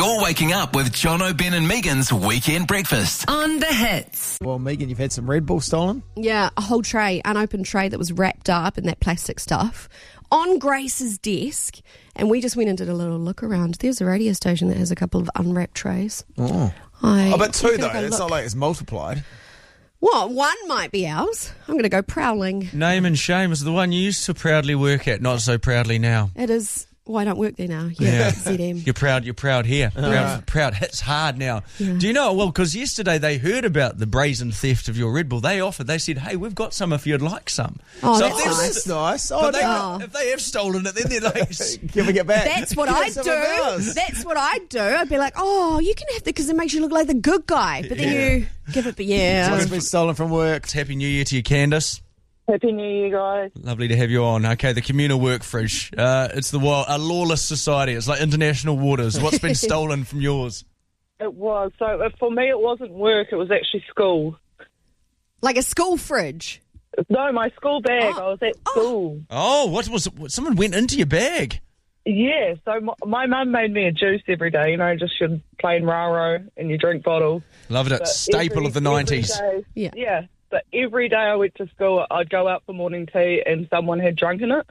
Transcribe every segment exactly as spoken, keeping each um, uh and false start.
You're waking up with Jono, Ben and Megan's Weekend Breakfast on The Hits. Well, Megan, you've had some Red Bull stolen? Yeah, a whole tray, unopened tray that was wrapped up in that plastic stuff on Grace's desk. And we just went and did a little look around. There's a radio station that has a couple of unwrapped trays. Oh. I, oh, but two, I'm though. gonna go It's look. not like it's multiplied. Well, one might be ours. I'm going to go prowling. Name and shame is the one you used to proudly work at, not so proudly now. It is. Well, I don't work there now. Yeah, Yeah. Z M. You're proud, you're proud here. Uh. Proud, proud hits hard now. Yeah. Do you know, well, because yesterday they heard about the brazen theft of your Red Bull. They offered, they said, hey, we've got some if you'd like some. Oh, So that's if they've- nice. That's nice. Oh, But they, Oh. if they have stolen it, then they're like, giving it back. That's what Give I us some of do. ours. That's what I do. I'd be like, oh, you can have that because it makes you look like the good guy. But then Yeah. you give it, but yeah. What's been stolen from work? Happy New Year to you, Candace. Happy New Year, guys. Lovely to have you on. Okay, the communal work fridge. Uh, it's the wild, a lawless society. It's like international waters. What's been stolen from yours? It was. So uh, for me, it wasn't work. It was actually school. Like a school fridge. No, my school bag. Oh. I was at school. Oh, what was it? What, someone went into your bag. Yeah, so my, my mum made me a juice every day, you know, just your plain raro in your drink bottle. Loved it. But Staple every- of the every nineties. day- Yeah. Yeah, but every day I went to school, I'd go out for morning tea and someone had drunken it.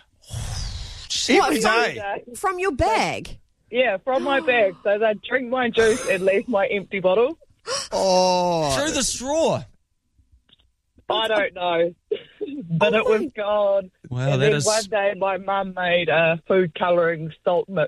Every What, day. From your bag. Yeah, from my bag. So they'd drink my juice and leave my empty bottle. Oh. Through the straw. I don't know. But Oh it was my- gone. Wow, and that then is- one day my mum made a food colouring salt mix.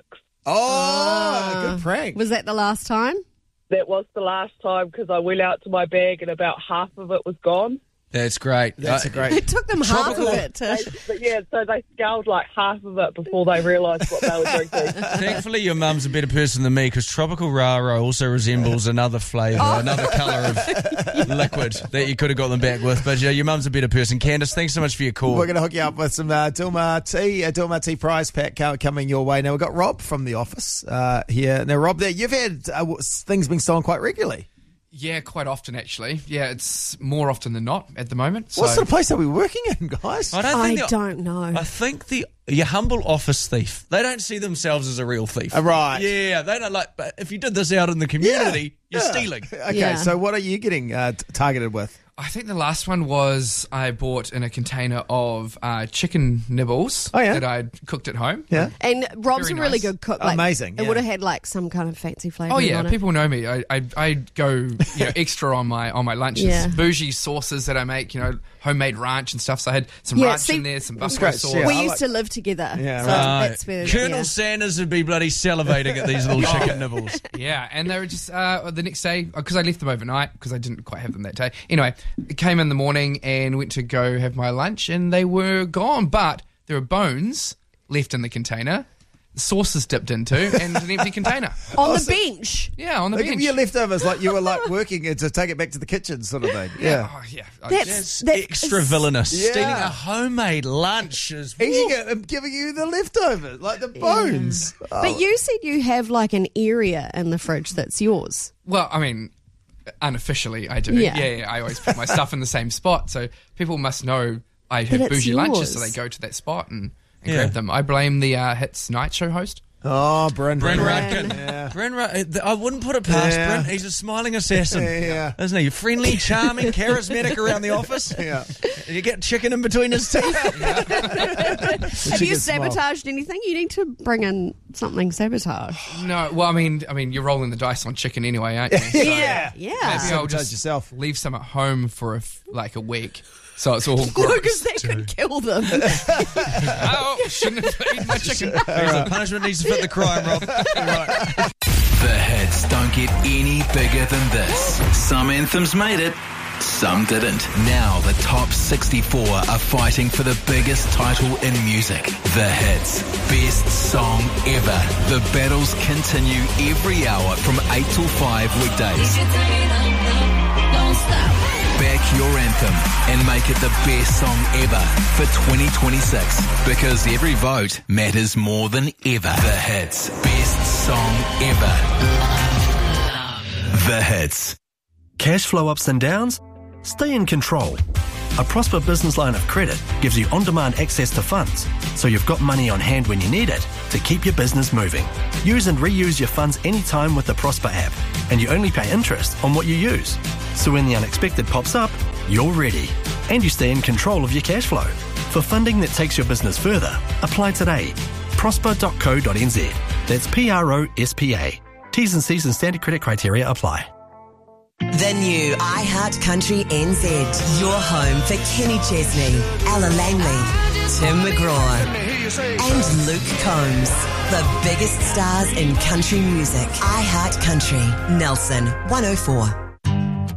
Oh, good prank. Was that the last time? That was the last time because I went out to my bag and about half of it was gone. That's great. That's Uh, a great... It took them half of Tropical- it to... But yeah, so they scowled like half of it before they realised what they were drinking. Thankfully, your mum's a better person than me because tropical raro also resembles another flavour, Oh. another colour of liquid that you could have got them back with. But yeah, your mum's a better person. Candace, thanks so much for your call. We're going to hook you up with some uh, Dilmah tea, uh, Dilmah tea prize pack co- coming your way. Now, we've got Rob from the office uh, here. Now, Rob, there you've had uh, w- things being stolen quite regularly. Yeah, quite often actually. Yeah, it's more often than not at the moment. So What sort of place are we working in, guys? I don't I think the- don't know. I think the your humble office thief. They don't see themselves as a real thief. Uh, right. Yeah, they don't like. But if you did this out in the community, Yeah, you're yeah. stealing. Okay, Yeah. so what are you getting uh, t- targeted with? I think the last one was I bought in a container of uh, chicken nibbles Oh, yeah? that I'd cooked at home. Yeah. And Rob's Very a really nice. good cook. Like, Amazing, It yeah. would have had like some kind of fancy flavour. Oh yeah, on it. people know me. I I I go you know extra on my on my lunches. Yeah. Bougie sauces that I make, you know, homemade ranch and stuff. So I had some Yeah, ranch see- in there, some That's buffalo great, sauce. yeah. We I used like- to live together. Yeah, so right. that's where, Colonel yeah. Sanders would be bloody salivating at these little chicken nibbles. Yeah, and they were just uh, the next day because I left them overnight because I didn't quite have them that day. Anyway, I came in the morning and went to go have my lunch, and they were gone. But there were bones left in the container, the sauces dipped into, and an empty container. On the so- bench. Yeah, on the They give bench. you leftovers like you were like working and to take it back to the kitchen sort of thing. Yeah. Oh, yeah. I That's, just- that Extra is- villainous. Yeah. Stealing a homemade lunch is. Eating it and giving you the leftovers, like the bones. Oh. But you said you have like an area in the fridge that's yours. Well, I mean, unofficially, I do. Yeah. Yeah, yeah, I always put my stuff in the same spot, so people must know I But have it's bougie lunches, so yours. they go to that spot and, and Yeah. grab them. I blame the uh, Hits night show host. Oh, Bryn. Bryn Bryn. Rudkin. Yeah. Bryn Rud- I wouldn't put it past Yeah. Bryn. He's a smiling assassin. Yeah. Isn't he? Friendly, charming, charismatic around the office. Yeah. You get chicken in between his teeth. Have you good smile. sabotaged anything? You need to bring in something sabotage. No, well, I mean, I mean, you're rolling the dice on chicken anyway, aren't you? So Yeah. Yeah. Maybe I'll Sabotage just yourself. leave some at home for a f- like a week, so it's all Because gross. that could kill them. Oh, shouldn't have eaten my chicken. The punishment needs to fit the crime, Rob. The hits don't get any bigger than this. Some anthems made it, some didn't. Now the top sixty-four are fighting for the biggest title in music. The hits. Best song ever. The battles continue every hour from eight till five weekdays. Back your anthem and make it the best song ever for twenty twenty-six. Because every vote matters more than ever. The hits. Best song ever. The hits. Cash flow ups and downs? Stay in control. A Prosper Business Line of Credit gives you on-demand access to funds, so you've got money on hand when you need it to keep your business moving. Use and reuse your funds anytime with the Prosper app, and you only pay interest on what you use. So when the unexpected pops up, you're ready, and you stay in control of your cash flow. For funding that takes your business further, apply today. prosper dot co dot n z. That's P R O S P A. T's and C's and standard credit criteria apply. The new iHeart Country N Z. Your home for Kenny Chesney, Ella Langley, Tim McGraw, and Luke Combs. The biggest stars in country music. iHeart Country, Nelson one oh four.